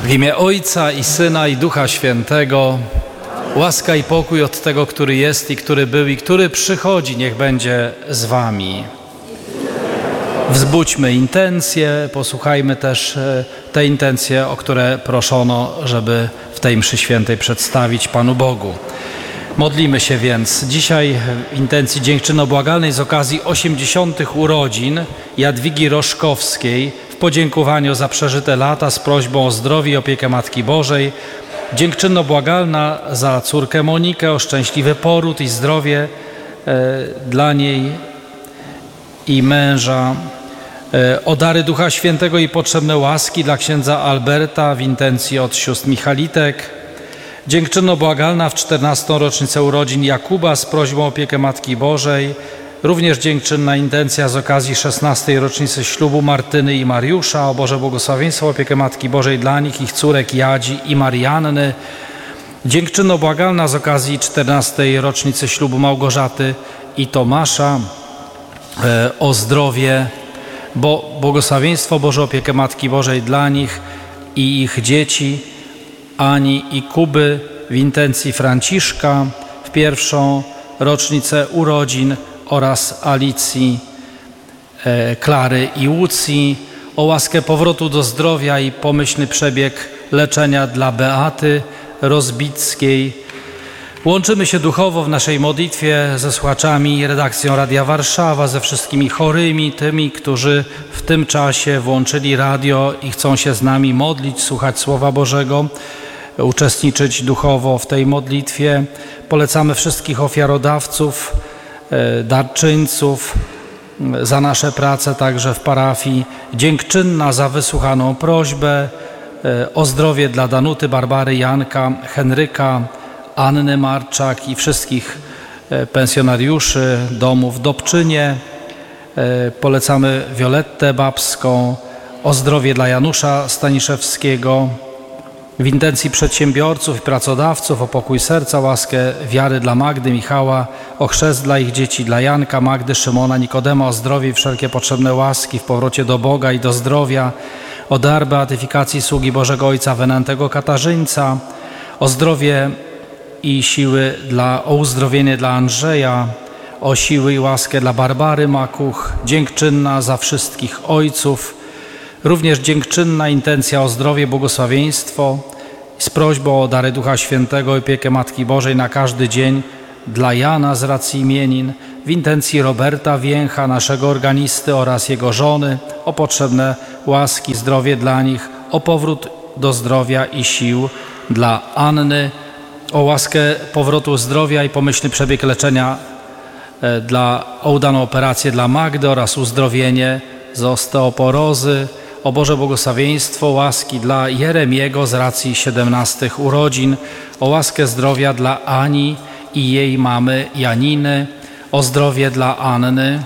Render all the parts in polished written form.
W imię Ojca i Syna i Ducha Świętego, łaska i pokój od tego, który jest i który był i który przychodzi, niech będzie z wami. Wzbudźmy intencje, posłuchajmy też te intencje, o które proszono, żeby w tej mszy świętej przedstawić Panu Bogu. Modlimy się więc dzisiaj w intencji dziękczynno-błagalnej z okazji 80. urodzin Jadwigi Roszkowskiej w podziękowaniu za przeżyte lata z prośbą o zdrowie i opiekę Matki Bożej. Dziękczynno-błagalna za córkę Monikę o szczęśliwy poród i zdrowie dla niej i męża. O dary Ducha Świętego i potrzebne łaski dla księdza Alberta w intencji od sióstr Michalitek. Dziękczynno-błagalna w 14. rocznicę urodzin Jakuba z prośbą o opiekę Matki Bożej. Również dziękczynna intencja z okazji 16. rocznicy ślubu Martyny i Mariusza o Boże błogosławieństwo, opiekę Matki Bożej dla nich, ich córek Jadzi i Marianny. Dziękczynno-błagalna z okazji 14. rocznicy ślubu Małgorzaty i Tomasza o zdrowie, błogosławieństwo, Boże opiekę Matki Bożej dla nich i ich dzieci, Ani i Kuby w intencji Franciszka w 1. rocznicę urodzin oraz Alicji, Klary i Łucji, o łaskę powrotu do zdrowia i pomyślny przebieg leczenia dla Beaty Rozbickiej. Łączymy się duchowo w naszej modlitwie ze słuchaczami, redakcją Radia Warszawa, ze wszystkimi chorymi, tymi, którzy w tym czasie włączyli radio i chcą się z nami modlić, słuchać Słowa Bożego, uczestniczyć duchowo w tej modlitwie. Polecamy wszystkich ofiarodawców, darczyńców za nasze prace także w parafii. Dziękczynna za wysłuchaną prośbę o zdrowie dla Danuty, Barbary, Janka, Henryka, Anny Marczak i wszystkich pensjonariuszy domów w Dobczynie. Polecamy Violettę Babską, o zdrowie dla Janusza Staniszewskiego. W intencji przedsiębiorców i pracodawców, o pokój serca, łaskę wiary dla Magdy, Michała, o chrzest dla ich dzieci, dla Janka, Magdy, Szymona, Nikodema, o zdrowie i wszelkie potrzebne łaski w powrocie do Boga i do zdrowia, o dar beatyfikacji sługi Bożego Ojca Wenantego Katarzyńca, o zdrowie i siły o uzdrowienie dla Andrzeja, o siły i łaskę dla Barbary Makuch, dziękczynna za wszystkich ojców. Również dziękczynna intencja o zdrowie, błogosławieństwo z prośbą o dary Ducha Świętego i opiekę Matki Bożej na każdy dzień dla Jana z racji imienin, w intencji Roberta Więcha, naszego organisty oraz jego żony, o potrzebne łaski, zdrowie dla nich, o powrót do zdrowia i sił dla Anny, o łaskę powrotu zdrowia i pomyślny przebieg leczenia o udaną operację dla Magdy oraz uzdrowienie z osteoporozy, o Boże błogosławieństwo, łaski dla Jeremiego z racji 17 urodzin, o łaskę zdrowia dla Ani i jej mamy Janiny, o zdrowie dla Anny.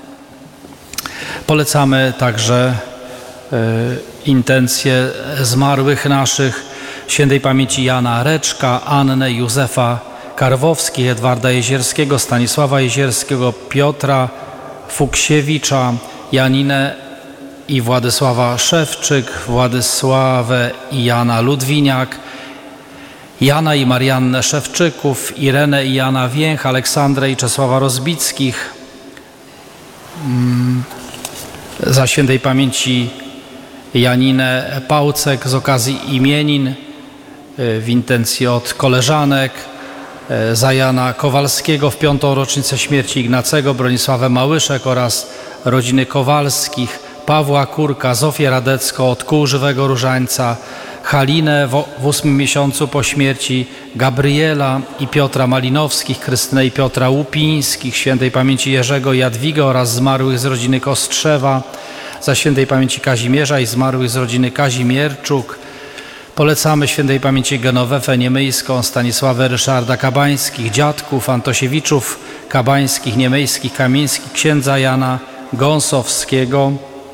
Polecamy także intencje zmarłych naszych, świętej pamięci Jana Reczka, Annę, Józefa Karwowskich, Edwarda Jezierskiego, Stanisława Jezierskiego, Piotra Fuksiewicza, Janinę i Władysława Szewczyk, Władysławę i Jana Ludwiniak, Jana i Mariannę Szewczyków, Irenę i Jana Więch, Aleksandrę i Czesława Rozbickich, za świętej pamięci Janinę Pałcek z okazji imienin w intencji od koleżanek, za Jana Kowalskiego w 5. rocznicę śmierci Ignacego, Bronisławę Małyszek oraz rodziny Kowalskich, Pawła Kurka, Zofię Radecką od Kół Żywego Różańca, Halinę w 8. miesiącu po śmierci Gabriela i Piotra Malinowskich, Krystynę i Piotra Łupińskich, świętej pamięci Jerzego i Jadwigę oraz zmarłych z rodziny Kostrzewa, za świętej pamięci Kazimierza i zmarłych z rodziny Kazimierczuk. Polecamy świętej pamięci Genowefę Niemyjską, Stanisławę Ryszarda Kabańskich, dziadków Antosiewiczów Kabańskich, Niemyjskich, Kamińskich, księdza Jana Gąsowskiego,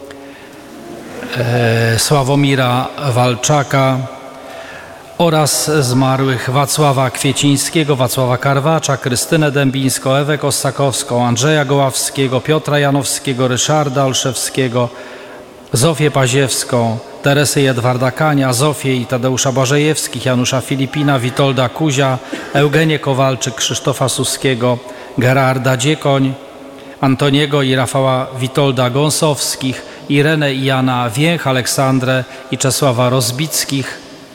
Sławomira Walczaka oraz zmarłych Wacława Kwiecińskiego, Wacława Karwacza, Krystynę Dębińską, Ewę Kossakowską, Andrzeja Goławskiego, Piotra Janowskiego, Ryszarda Olszewskiego, Zofię Paziewską, Teresę Jedwarda Kania, Zofię i Tadeusza Błażejewskich, Janusza Filipina, Witolda Kuzia, Eugenię Kowalczyk, Krzysztofa Suskiego, Gerarda Dziekoń, Antoniego i Rafała Witolda Gąsowskich, Irenę i Jana Więch, Aleksandrę i Czesława Rozbickich,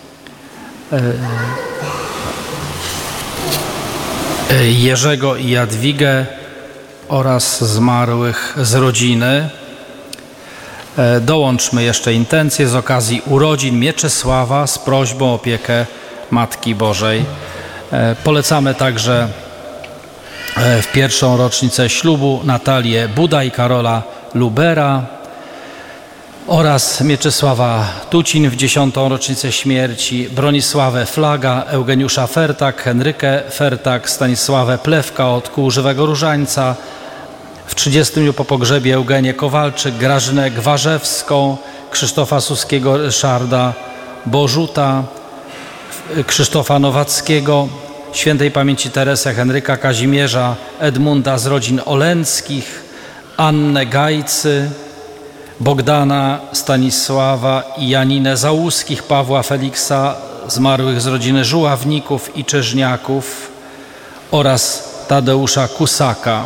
Jerzego i Jadwigę oraz zmarłych z rodziny. Dołączmy jeszcze intencje z okazji urodzin Mieczysława z prośbą o opiekę Matki Bożej. Polecamy także w pierwszą rocznicę ślubu Natalię Buda i Karola Lubera oraz Mieczysława Tucin w 10. rocznicę śmierci, Bronisławę Flaga, Eugeniusza Fertak, Henrykę Fertak, Stanisławę Plewka od Kół Żywego Różańca, w 30 dniu po pogrzebie Eugenię Kowalczyk, Grażynę Gwarzewską, Krzysztofa Suskiego, Ryszarda Bożuta, Krzysztofa Nowackiego, świętej pamięci Teresę, Henryka Kazimierza, Edmunda z rodzin Oleńskich, Annę Gajcy, Bogdana Stanisława i Janinę Załuskich, Pawła Feliksa, zmarłych z rodziny Żuławników i Czyżniaków oraz Tadeusza Kusaka.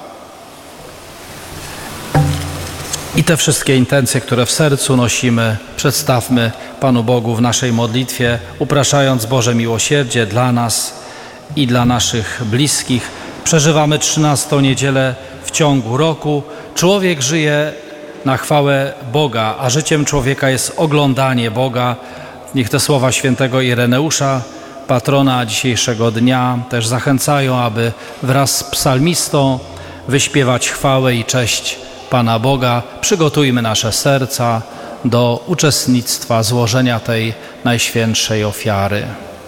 I te wszystkie intencje, które w sercu nosimy, przedstawmy Panu Bogu w naszej modlitwie, upraszając Boże miłosierdzie dla nas i dla naszych bliskich. Przeżywamy 13. niedzielę w ciągu roku. Człowiek żyje na chwałę Boga, a życiem człowieka jest oglądanie Boga. Niech te słowa świętego Ireneusza, patrona dzisiejszego dnia, też zachęcają, aby wraz z psalmistą wyśpiewać chwałę i cześć Pana Boga. Przygotujmy nasze serca do uczestnictwa, złożenia tej najświętszej ofiary.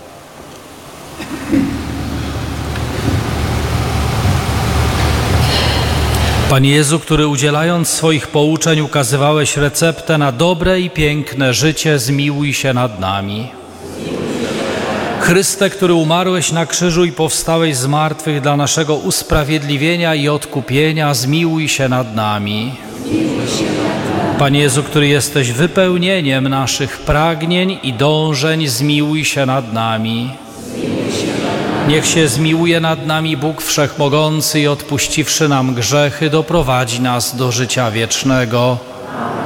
Panie Jezu, który udzielając swoich pouczeń ukazywałeś receptę na dobre i piękne życie, zmiłuj się nad nami. Chryste, który umarłeś na krzyżu i powstałeś z martwych dla naszego usprawiedliwienia i odkupienia, zmiłuj się nad nami. Panie Jezu, który jesteś wypełnieniem naszych pragnień i dążeń, zmiłuj się nad nami. Niech się zmiłuje nad nami Bóg Wszechmogący i odpuściwszy nam grzechy, doprowadzi nas do życia wiecznego.